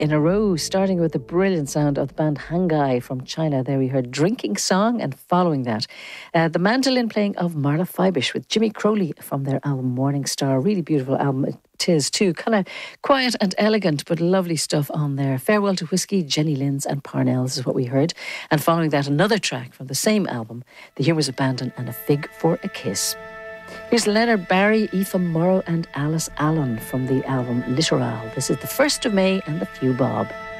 in a row, starting with the brilliant sound of the band Hangai from China. There we heard Drinking Song, and following that, the mandolin playing of Marla Feibisch with Jimmy Crowley from their album Morning Star. Really beautiful album it is too. Kind of quiet and elegant, but lovely stuff on there. Farewell to Whiskey, Jenny Linds and Parnell's is what we heard. And following that, another track from the same album, The Year Was Abandoned and A Fig for a Kiss. Here's Leonard Barry, Aoife Morrow and Alice Allen from the album Littoral. This is the 1st of May and the Few Bob.